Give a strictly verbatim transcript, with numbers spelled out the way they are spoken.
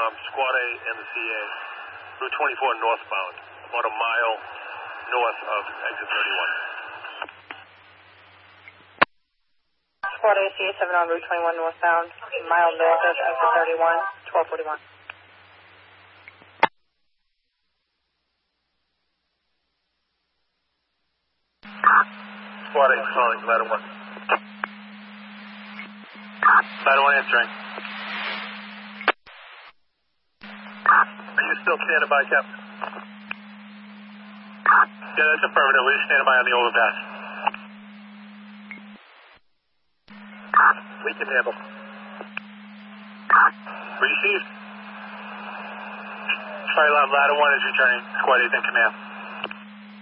um, Squad A and the C A, Route twenty-four northbound, about a mile north of exit thirty-one. Squad A, C A seven on Route twenty-one northbound, a mile north of exit thirty-one, twelve forty-one. Squad A calling, ladder one. Ladder one answering. Are you still standing by, Captain? Yeah, that's affirmative. We're standing by on the overpass. We can handle. Received. Sorry, ladder one is returning. Squad eight in command.